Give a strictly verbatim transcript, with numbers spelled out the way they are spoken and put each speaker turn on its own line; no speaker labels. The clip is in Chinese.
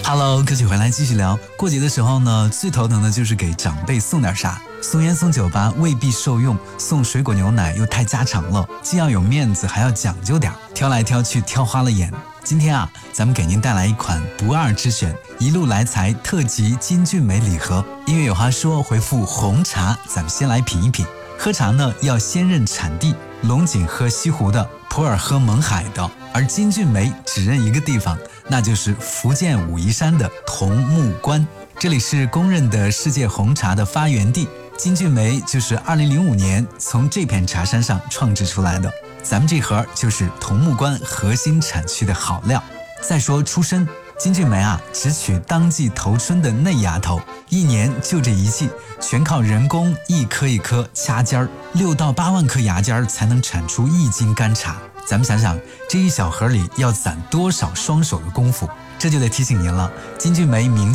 Hello， 歌曲回来继续聊。过节的时候呢，最头疼的就是给长辈送点啥，送烟送酒吧未必受用，送水果牛奶又太家常了，既要有面子还要讲究点，挑来挑去挑花了眼。今天啊，咱们给您带来一款不二之选，一路来财特级金骏眉礼盒。音乐有话说，回复红茶，咱们先来品一品。喝茶呢，要先认产地，龙井喝西湖的，普洱喝勐海的，而金骏眉只认一个地方，那就是福建武夷山的桐木关。这里是公认的世界红茶的发源地，金骏眉就是二零零五年从这片茶山上创制出来的。咱们这盒就是桐木关核心产区的好料。再说出身，金骏眉啊，只取当季头春的嫩芽头，一年就这一季，全靠人工一颗一颗掐尖儿，六到八万颗芽尖才能产出一斤干茶。咱们想想，这一小盒里要攒多少双手的功夫？这就得提醒您了，金骏眉名